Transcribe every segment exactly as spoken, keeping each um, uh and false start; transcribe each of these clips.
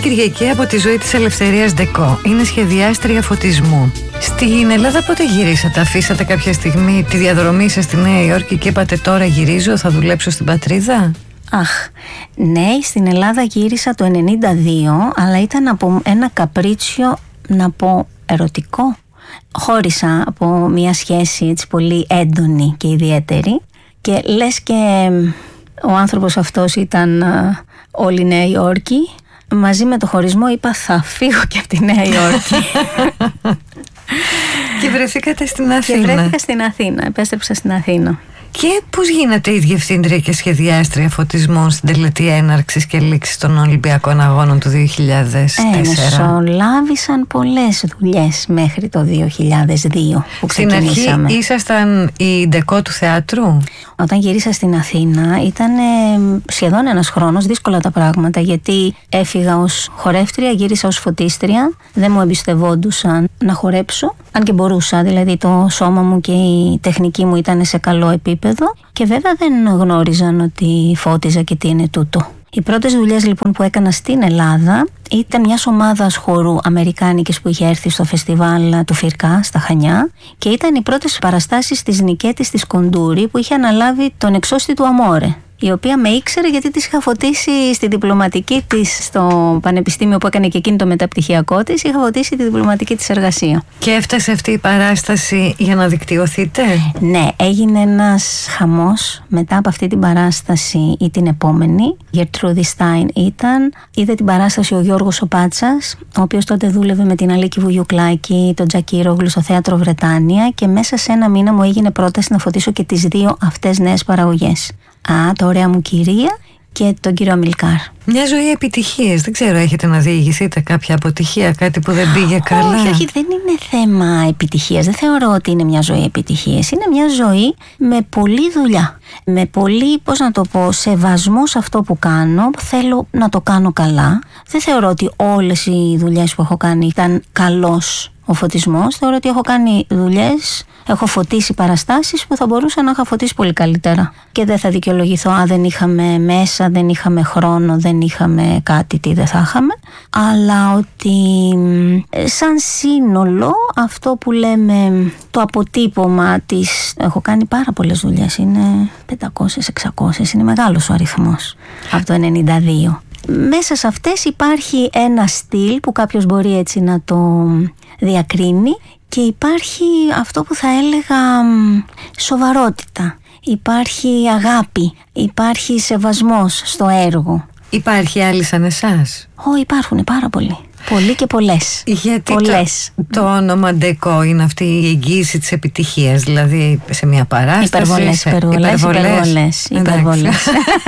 Κυριακή από τη ζωή της Ελευθερίας Ντεκό. Είναι σχεδιάστρια φωτισμού. Στην Ελλάδα πότε γυρίσατε? Αφήσατε κάποια στιγμή τη διαδρομή σας στη Νέα Υόρκη και είπατε τώρα γυρίζω, θα δουλέψω στην πατρίδα? Αχ, ναι, στην Ελλάδα γύρισα το ενενήντα δύο, αλλά ήταν από ένα καπρίτσιο, να πω, ερωτικό. Χώρισα από μια σχέση έτσι πολύ έντονη και ιδιαίτερη και λες και ο άνθρωπος αυτός ήταν uh, όλη η Νέα Υόρκη. Μαζί με το χωρισμό είπα θα φύγω και από τη Νέα Υόρκη. Και βρεθήκατε στην Αθήνα. Και βρέθηκα στην Αθήνα, επέστρεψα στην Αθήνα. Και πώς γίνατε η διευθύντρια και σχεδιάστρια φωτισμών στην τελετή έναρξης και λήξης των Ολυμπιακών Αγώνων του δύο χιλιάδες τέσσερα? Ε, μεσολάβησαν πολλές δουλειές μέχρι το δύο χιλιάδες δύο που ξεκινήσαμε. Στην αρχή ήσασταν η Ντεκό του θεάτρου? Όταν γύρισα στην Αθήνα ήταν σχεδόν ένας χρόνος, δύσκολα τα πράγματα, γιατί έφυγα ως χορεύτρια, γύρισα ως φωτίστρια, δεν μου εμπιστευόντουσαν να χορέψω, αν και μπορούσα, δηλαδή το σώμα μου και η τεχνική μου ήταν σε καλό επίπεδο και βέβαια δεν γνώριζαν ότι φώτιζα και τι είναι τούτο. Οι πρώτες δουλειές λοιπόν που έκανα στην Ελλάδα ήταν μιας ομάδας χορού αμερικάνικης που είχε έρθει στο φεστιβάλ του Φυρκά στα Χανιά και ήταν οι πρώτες παραστάσεις της Νικέτης της Κοντούρη που είχε αναλάβει τον εξώστη του Αμόρε, η οποία με ήξερε γιατί της είχα φωτίσει στη διπλωματική της στο πανεπιστήμιο που έκανε και εκείνη το μεταπτυχιακό της, είχα φωτίσει τη διπλωματική της εργασία. Και έφτασε αυτή η παράσταση για να δικτυωθείτε? Ναι, έγινε ένας χαμός μετά από αυτή την παράσταση ή την επόμενη. Γερτρούδη Στάιν ήταν, είδε την παράσταση ο Γιώργος ο Πάτσας, ο οποίος τότε δούλευε με την Αλίκη Βουγιουκλάκη, τον Τζακίρογλου στο Θέατρο Βρετάνια και μέσα σε ένα μήνα μου έγινε πρόταση να φωτίσω και τις δύο αυτές νέες παραγωγές. Α, το Ωραία μου κυρία και τον κύριο Αμιλκάρ. Μια ζωή επιτυχίες. Δεν ξέρω, έχετε να διηγηθείτε κάποια αποτυχία, κάτι που δεν πήγε καλά? Όχι, όχι, δεν είναι θέμα επιτυχίας. Δεν θεωρώ ότι είναι μια ζωή επιτυχίες. Είναι μια ζωή με πολλή δουλειά. Με πολύ, πώς να το πω, σεβασμό σε αυτό που κάνω. Θέλω να το κάνω καλά. Δεν θεωρώ ότι όλες οι δουλειές που έχω κάνει ήταν καλός ο φωτισμός. Θεωρώ ότι έχω κάνει δουλειές, έχω φωτίσει παραστάσεις που θα μπορούσα να είχα φωτίσει πολύ καλύτερα. Και δεν θα δικαιολογηθώ, α, δεν είχαμε μέσα, δεν είχαμε χρόνο, δεν είχαμε κάτι, τι δεν θα είχαμε. Αλλά ότι σαν σύνολο αυτό που λέμε το αποτύπωμα της, έχω κάνει πάρα πολλές δουλειές, είναι πεντακόσιες εξακόσιες, είναι μεγάλος ο αριθμός από το ενενήντα δύο. Μέσα σε αυτές υπάρχει ένα στυλ που κάποιος μπορεί έτσι να το διακρίνει και υπάρχει αυτό που θα έλεγα σοβαρότητα, υπάρχει αγάπη, υπάρχει σεβασμός στο έργο. Υπάρχει άλλοι σαν εσάς? Ω, υπάρχουν πάρα πολλοί. Πολλοί και πολλές. Γιατί πολλές. Το, το όνομα Ντεκό είναι αυτή η εγγύηση της επιτυχίας, δηλαδή σε μια παράσταση. Υπερβολές, σε... υπερβολές, υπερβολές, υπερβολές.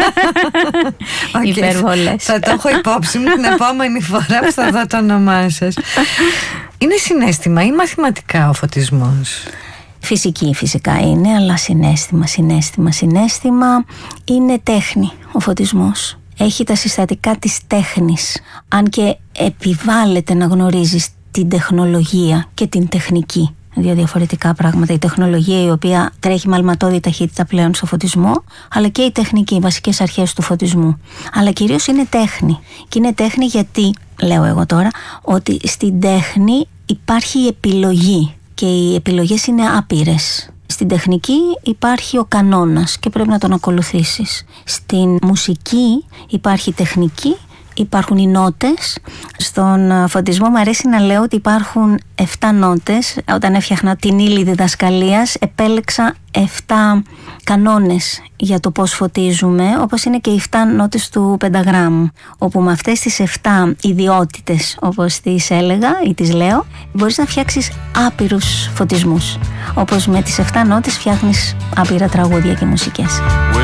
Okay. Υπερβολές. Θα το έχω υπόψη μου την επόμενη φορά που θα δω το όνομά σας. Είναι συναίσθημα ή μαθηματικά ο φωτισμός? Φυσική φυσικά είναι, αλλά συναίσθημα, συναίσθημα, συναίσθημα είναι τέχνη ο φωτισμός. Έχει τα συστατικά της τέχνης, αν και επιβάλλεται να γνωρίζεις την τεχνολογία και την τεχνική. Δύο διαφορετικά πράγματα. Η τεχνολογία η οποία τρέχει με αλματώδη ταχύτητα πλέον στο φωτισμό, αλλά και η τεχνική, οι βασικές αρχές του φωτισμού. Αλλά κυρίως είναι τέχνη. Και είναι τέχνη γιατί, λέω εγώ τώρα, ότι στην τέχνη υπάρχει η επιλογή και οι επιλογές είναι άπειρες. Στην τεχνική υπάρχει ο κανόνας και πρέπει να τον ακολουθήσεις. Στην μουσική υπάρχει τεχνική, υπάρχουν οι νότες. Στον φωτισμό μου αρέσει να λέω ότι υπάρχουν εφτά νότες. Όταν έφτιαχνα την ύλη διδασκαλίας επέλεξα εφτά κανόνες για το πώς φωτίζουμε, όπως είναι και οι εφτά νότες του πενταγράμμου, όπου με αυτές τις εφτά ιδιότητες, όπως τις έλεγα ή τις λέω, μπορείς να φτιάξεις άπειρους φωτισμούς, όπως με τις εφτά νότες φτιάχνεις άπειρα τραγούδια και μουσικές.